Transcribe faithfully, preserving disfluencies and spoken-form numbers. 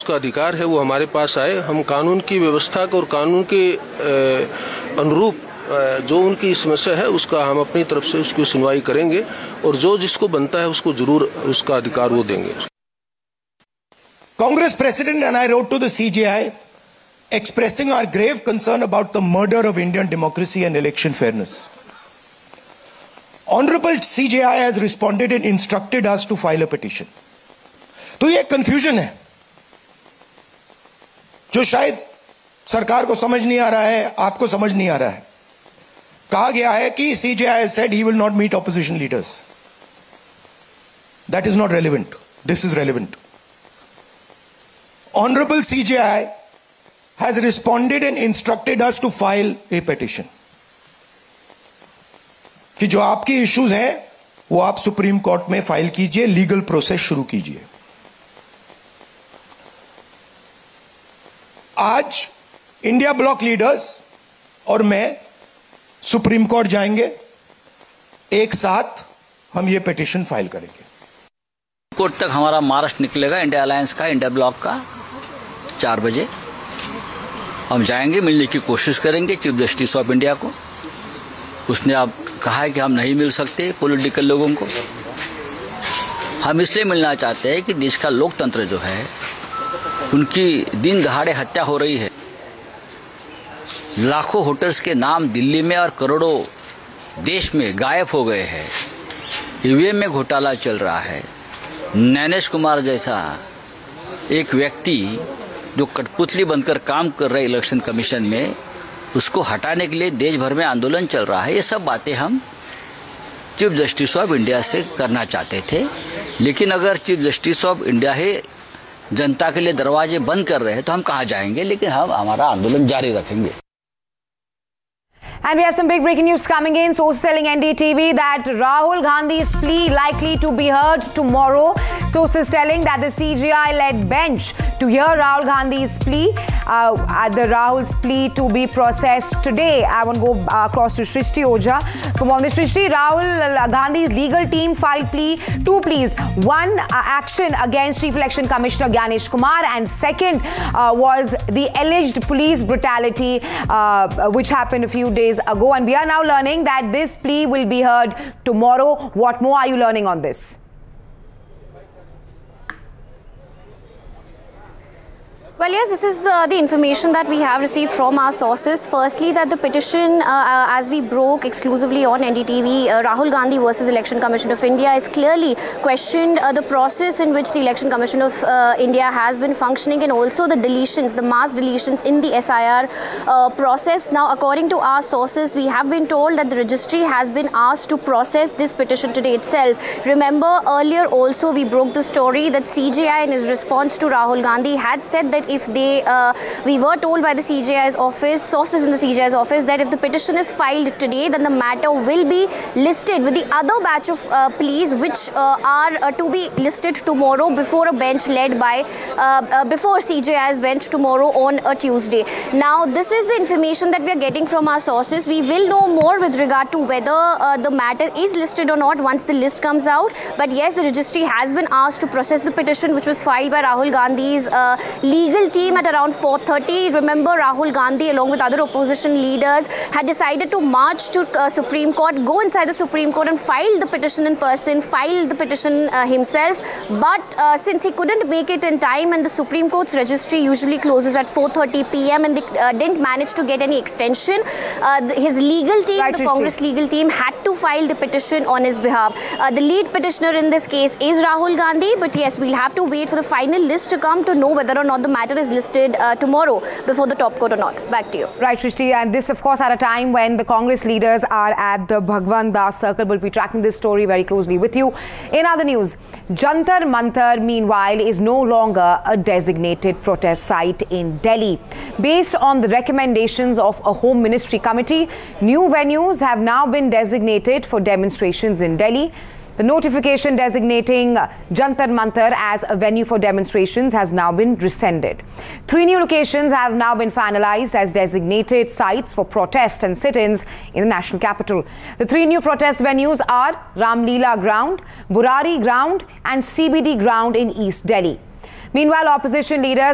उसका अधिकार है वो हमारे पास आए, हम कानून की व्यवस्था को और कानून के अनुरूप जो उनकी समस्या है उसका हम अपनी तरफ से उसकी सुनवाई करेंगे और जो जिसको बनता है उसको जरूर उसका अधिकार वो देंगे। Congress President and I wrote to the C J I expressing our grave concern about the murder of Indian democracy and election fairness. Honorable C J I has responded and instructed us to file a petition. तो ये confusion है जो शायद सरकार को समझ नहीं आ रहा है, आपको समझ नहीं आ रहा है। कहा गया है कि C J I has said he will not meet opposition leaders. That is not relevant. This is relevant. Honorable C J I has responded and instructed us to file a petition. कि जो आपकी issues हैं वो आप supreme court में file कीजिए, legal process शुरू कीजिए। आज इंडिया ब्लॉक लीडर्स और मैं सुप्रीम कोर्ट जाएंगे, एक साथ हम ये पिटीशन फाइल करेंगे। कोर्ट तक हमारा मार्च निकलेगा, इंडिया अलायंस का, इंडिया ब्लॉक का, चार बजे हम जाएंगे, मिलने की कोशिश करेंगे चीफ जस्टिस ऑफ इंडिया को। उसने अब कहा है कि हम नहीं मिल सकते पॉलिटिकल लोगों को। हम इसलिए मिलना चाहते हैं कि देश का लोकतंत्र जो है उनकी दिन दहाड़े हत्या हो रही है। लाखों वोटर्स के नाम दिल्ली में और करोड़ों देश में गायब हो गए हैं। ईवीएम में घोटाला चल रहा है। नैनेश कुमार जैसा एक व्यक्ति जो कठपुतली बनकर काम कर रहे इलेक्शन कमीशन में, उसको हटाने के लिए देश भर में आंदोलन चल रहा है। ये सब बातें हम चीफ जस्टिस ऑफ इंडिया से करना चाहते थे, लेकिन अगर चीफ जस्टिस ऑफ इंडिया ही जनता के लिए दरवाजे बंद कर रहे हैं तो हम कहाँ जाएंगे, लेकिन हम हमारा आंदोलन जारी रखेंगे। And we have some big breaking news coming in. Sources telling N D T V that Rahul Gandhi's plea likely to be heard tomorrow. Sources telling that the C J I-led bench to hear Rahul Gandhi's plea, uh, the Rahul's plea to be processed today. I want to go uh, across to Shrishti Ojha. Come on, Shrishti. Rahul Gandhi's legal team filed plea, two pleas. One, uh, action against Chief Election Commissioner Gyanesh Kumar, and second uh, was the alleged police brutality uh, which happened a few days ago, and we are now learning that this plea will be heard tomorrow. What more are you learning on this? Well, yes, this is the, the information that we have received from our sources. Firstly, that the petition, uh, uh, as we broke exclusively on N D T V, uh, Rahul Gandhi versus Election Commission of India, is clearly questioned uh, the process in which the Election Commission of uh, India has been functioning, and also the deletions, the mass deletions in the S I R uh, process. Now, according to our sources, we have been told that the registry has been asked to process this petition today itself. Remember, earlier also we broke the story that C J I, in his response to Rahul Gandhi, had said that if they, uh, we were told by the C J I's office, sources in the C J I's office, that if the petition is filed today, then the matter will be listed with the other batch of uh, pleas which uh, are uh, to be listed tomorrow before a bench led by, uh, uh, before C J I's bench tomorrow on a Tuesday. Now, this is the information that we are getting from our sources. We will know more with regard to whether uh, the matter is listed or not once the list comes out. But yes, the registry has been asked to process the petition which was filed by Rahul Gandhi's uh, legal team at around four thirty. Remember, Rahul Gandhi along with other opposition leaders had decided to march to uh, Supreme Court, go inside the Supreme Court and file the petition in person, file the petition uh, himself. But uh, since he couldn't make it in time, and the Supreme Court's registry usually closes at four thirty p m and they uh, didn't manage to get any extension, uh, the, his legal team, right, the Congress legal team, had to file the petition on his behalf. Uh, the lead petitioner in this case is Rahul Gandhi, but yes, we'll have to wait for the final list to come to know whether or not the matter is listed uh, tomorrow before the top court or not. Back to you. Right, Shrishti, and this of course at a time when the Congress leaders are at the Bhagwan Das circle. We'll be tracking this story very closely with you. In other news, Jantar Mantar meanwhile is no longer a designated protest site in Delhi. Based on the recommendations of a Home Ministry committee, new venues have now been designated for demonstrations in Delhi. The notification designating Jantar Mantar as a venue for demonstrations has now been rescinded. Three new locations have now been finalized as designated sites for protest and sit-ins in the national capital. The three new protest venues are Ram Leela Ground, Burari Ground and C B D Ground in East Delhi. Meanwhile, opposition leaders